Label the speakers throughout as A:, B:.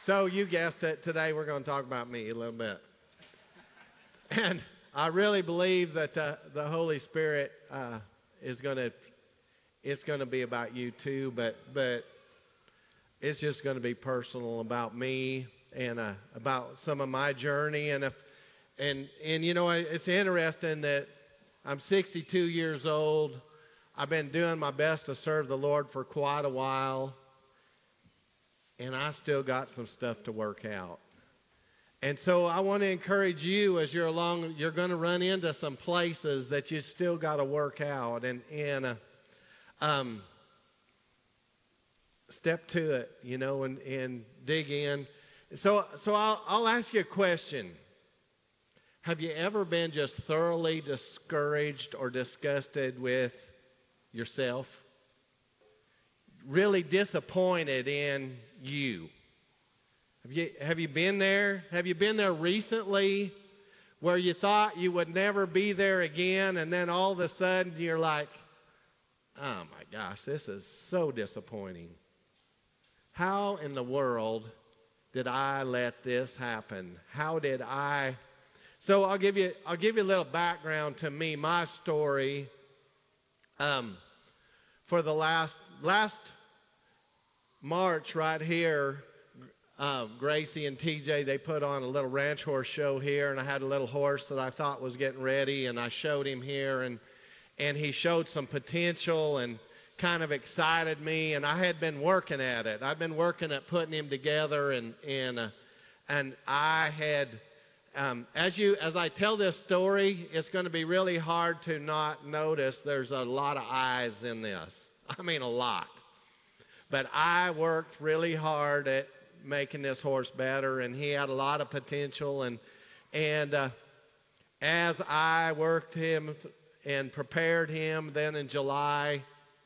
A: So you guessed it. Today we're going to talk about me a little bit. And I really believe that the Holy Spirit is going to, it's going to be about you too, but it's just going to be personal about me and about some of my journey. And you know, it's interesting that I'm 62 years old. I've been doing my best to serve the Lord for quite a while, and I still got some stuff to work out. And so I want to encourage you as you're along, you're going to run into some places that you still got to work out, and step to it, you know, and dig in. So I'll ask you a question. Have you ever been just thoroughly discouraged or disgusted with yourself? Really disappointed in you? Have you been there? Have you been there recently where you thought you would never be there again, and then all of a sudden you're like, oh my gosh, this is so disappointing. How in the world did I let this happen? How did I? So I'll give you a little background to me, my story. For the last March right here, Gracie and TJ, they put on a little ranch horse show here, and I had a little horse that I thought was getting ready, and I showed him here, and he showed some potential and kind of excited me, and I had been working at it. I'd been working at putting him together, and I had, as I tell this story, it's going to be really hard to not notice there's a lot of eyes in this. I mean, a lot. But I worked really hard at making this horse better, and he had a lot of potential, and as I worked him and prepared him, then in July,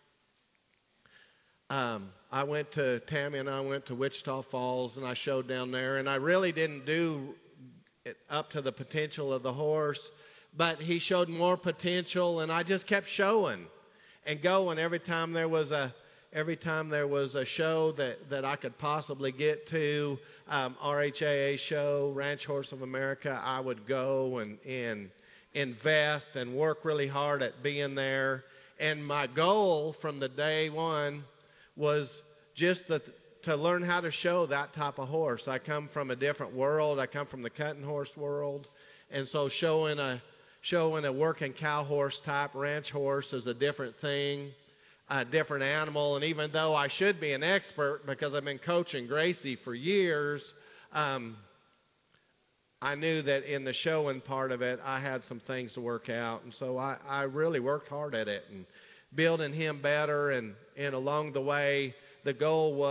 A: Tammy and I went to Wichita Falls, and I showed down there, and I really didn't do it up to the potential of the horse, but he showed more potential, and I just kept showing and going every time there was a show that I could possibly get to, RHAA show, Ranch Horse of America, I would go and invest and work really hard at being there. And my goal from the day one was just to learn how to show that type of horse. I come from a different world. I come from the cutting horse world. And so showing a working cow horse type ranch horse is a different thing. A different animal, and even though I should be an expert because I've been coaching Gracie for years, I knew that in the showing part of it, I had some things to work out, and so I really worked hard at it and building him better, and along the way, the goal was